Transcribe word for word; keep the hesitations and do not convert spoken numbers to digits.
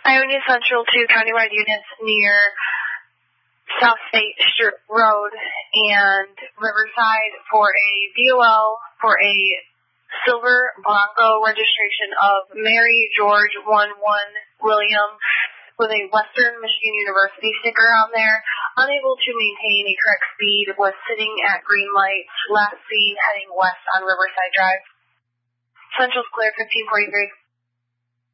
Ionia Central to countywide units near South State Street Road and Riverside for a B O L for a silver Bronco registration of Mary George one one William with a Western Michigan University sticker on there. Unable to maintain a correct speed, was sitting at green lights, last seen heading west on Riverside Drive. Central's clear, fifteen forty-three.